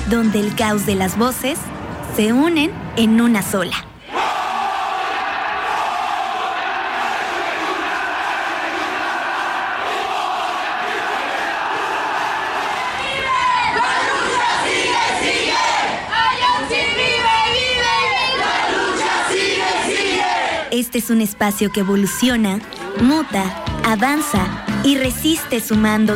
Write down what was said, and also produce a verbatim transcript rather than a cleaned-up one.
donde el caos de las voces se unen en una sola. Este es un espacio que evoluciona, muta, avanza y resiste sumando